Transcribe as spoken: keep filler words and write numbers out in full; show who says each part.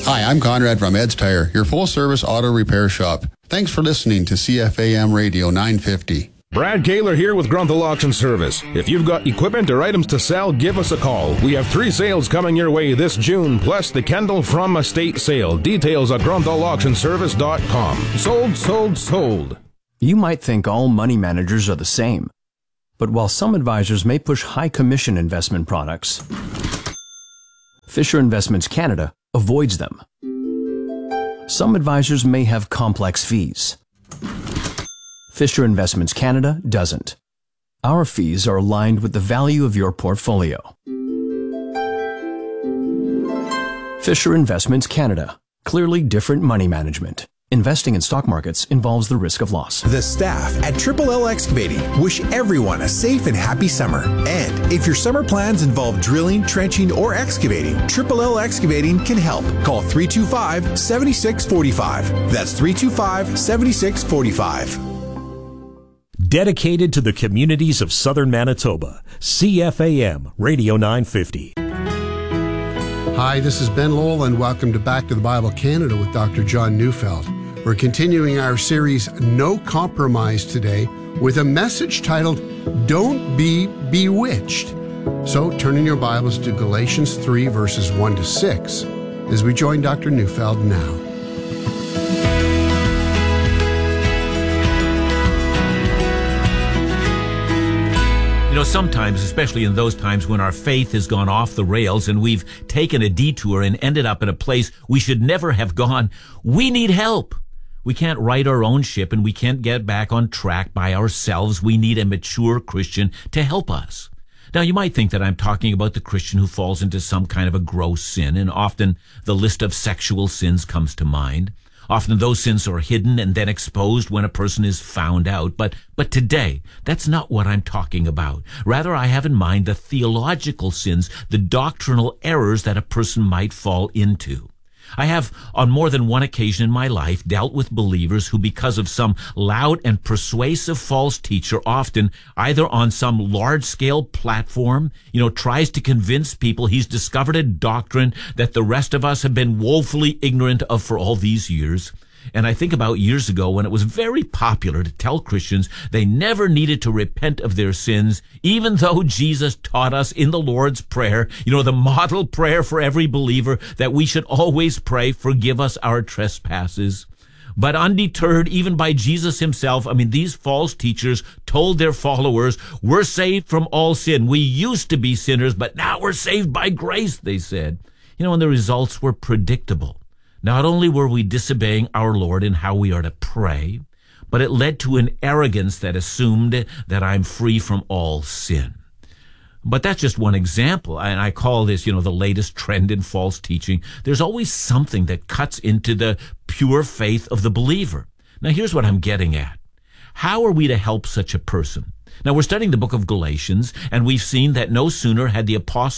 Speaker 1: Hi, I'm Conrad from Ed's Tire, your full-service auto repair shop. Thanks for listening to C F A M Radio nine fifty.
Speaker 2: Brad Kaler here with Grunthal Auction Service. If you've got equipment or items to sell, give us a call. We have three sales coming your way this June, plus the Kendall From Estate sale. Details at grunthal auction service dot com. Sold, sold, sold.
Speaker 3: You might think all money managers are the same. But while some advisors may push high commission investment products, Fisher Investments Canada avoids them. Some advisors may have complex fees. Fisher Investments Canada doesn't. Our fees are aligned with the value of your portfolio. Fisher Investments Canada. Clearly different money management. Investing in stock markets involves the risk of loss.
Speaker 4: The staff at Triple L Excavating wish everyone a safe and happy summer. And if your summer plans involve drilling, trenching, or excavating, Triple L Excavating can help. Call three two five, seven six four five. That's three two five, seven six four five.
Speaker 5: Dedicated to the communities of southern Manitoba, C F A M Radio nine fifty.
Speaker 6: Hi, this is Ben Lowell, and welcome to Back to the Bible Canada with Doctor John Neufeld. We're continuing our series, No Compromise, today with a message titled, Don't Be Bewitched. So turn in your Bibles to Galatians three, verses one to six, as we join Doctor Neufeld now.
Speaker 7: You know, sometimes, especially in those times when our faith has gone off the rails and we've taken a detour and ended up in a place we should never have gone, we need help. We can't right our own ship and we can't get back on track by ourselves. We need a mature Christian to help us. Now, you might think that I'm talking about the Christian who falls into some kind of a gross sin, and often the list of sexual sins comes to mind. Often those sins are hidden and then exposed when a person is found out. But but today, that's not what I'm talking about. Rather, I have in mind the theological sins, the doctrinal errors that a person might fall into. I have, on more than one occasion in my life, dealt with believers who, because of some loud and persuasive false teacher, often either on some large-scale platform, you know, tries to convince people he's discovered a doctrine that the rest of us have been woefully ignorant of for all these years. And I think about years ago when it was very popular to tell Christians they never needed to repent of their sins, even though Jesus taught us in the Lord's Prayer, you know, the model prayer for every believer, that we should always pray, forgive us our trespasses. But undeterred even by Jesus himself, I mean, these false teachers told their followers, we're saved from all sin. We used to be sinners, but now we're saved by grace, they said. You know, and the results were predictable. Not only were we disobeying our Lord in how we are to pray, but it led to an arrogance that assumed that I'm free from all sin. But that's just one example, and I call this, you know, the latest trend in false teaching. There's always something that cuts into the pure faith of the believer. Now, here's what I'm getting at. How are we to help such a person? Now, we're studying the book of Galatians, and we've seen that no sooner had the apostle